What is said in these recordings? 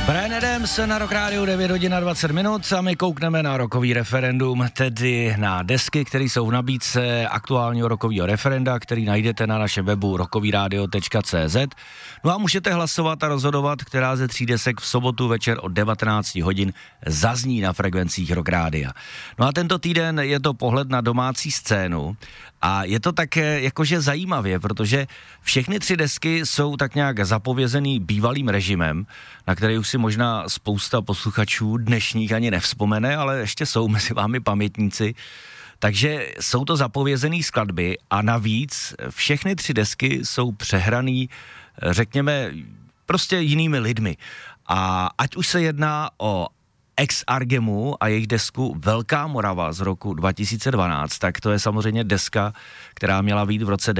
Bryan Adams na Rock Radio 9 hodin a 20 minut a my koukneme na rokový referendum, tedy na desky, které jsou v nabídce aktuálního rokového referenda, který najdete na našem webu rokovyradio.cz. No a můžete hlasovat a rozhodovat, která ze 3 desek v sobotu večer od 19 hodin zazní na frekvencích Rock Rádia. No a tento týden je to pohled na domácí scénu a je to také jakože zajímavě, protože všechny 3 desky jsou tak nějak zapovězený bývalým režimem, na který už si možná spousta posluchačů dnešních ani nevzpomene, ale ještě jsou mezi vámi pamětníci. Takže jsou to zapovězený skladby a navíc všechny 3 desky jsou přehraný, řekněme, prostě jinými lidmi. A ať už se jedná o Ex Argemu a jejich desku Velká Morava z roku 2012, tak to je samozřejmě deska, která měla vyjít v roce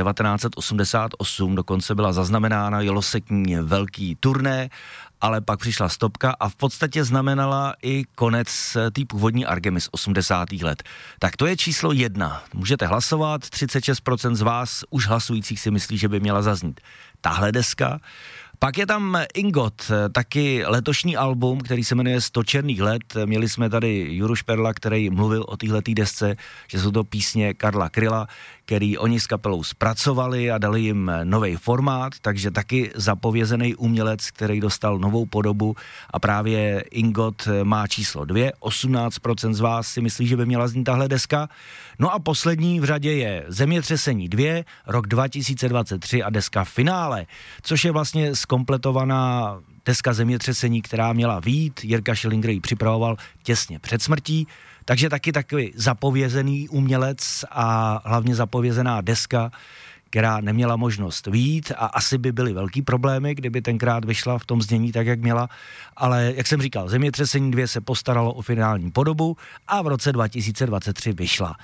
1988, dokonce byla zaznamenána, jelo se k ní velký turné, ale pak přišla stopka a v podstatě znamenala i konec té původní Argemy z 80. let. Tak to je číslo 1. Můžete hlasovat, 36% z vás už hlasujících si myslí, že by měla zaznít tahle deska. Pak je tam Ingot, taky letošní album, který se jmenuje 100 černých let. Měli jsme tady Juru Šperla, který mluvil o téhletý desce, že jsou to písně Karla Kryla, který oni s kapelou zpracovali a dali jim nový formát, takže taky zapovězený umělec, který dostal novou podobu a právě Ingot má číslo 2. 18% z vás si myslí, že by měla znít tahle deska. No a poslední v řadě je Zemětřesení 2, rok 2023 a deska Finále, což je vlastně zkompletovaná deska Zemětřesení, která měla vyjít. Jirka Schillinger ji připravoval těsně před smrtí, takže taky takový zapovězený umělec a hlavně zapovězená deska, která neměla možnost vyjít a asi by byly velký problémy, kdyby tenkrát vyšla v tom znění tak, jak měla, ale jak jsem říkal, Zemětřesení 2 se postaralo o finální podobu a v roce 2023 vyšla.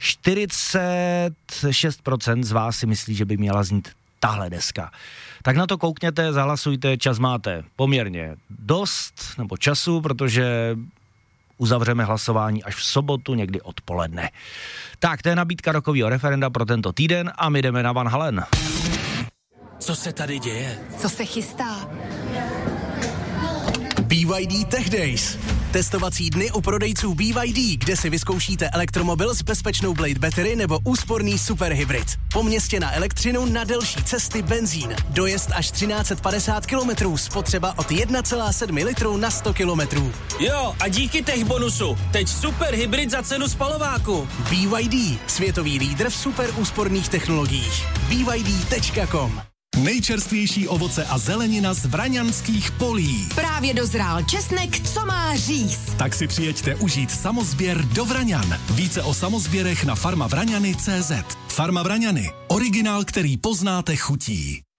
46% z vás si myslí, že by měla znít tahle deska. Tak na to koukněte, zahlasujte, čas máte poměrně dost, nebo času, protože uzavřeme hlasování až v sobotu někdy odpoledne. Tak, to je nabídka rokového referenda pro tento týden a my jdeme na Van Halen. Co se tady děje? Co se chystá? BYD Tech Days. Testovací dny u prodejců BYD, kde si vyzkoušíte elektromobil s bezpečnou Blade Battery nebo úsporný superhybrid. Po městě na elektřinu, na delší cesty benzín. Dojezd až 1350 km, spotřeba od 1,7 litru na 100 km. Jo, a díky tech bonusu, teď superhybrid za cenu spalováku. BYD, světový lídr v super úsporných technologiích. BYD.com. Nejčerstvější ovoce a zelenina z vraňanských polí. Právě dozrál česnek, co má říct. Tak si přijeďte užít samozběr do Vraňan. Více o samozběrech na farmavraňany.cz. Farma Vraňany. Originál, který poznáte chutí.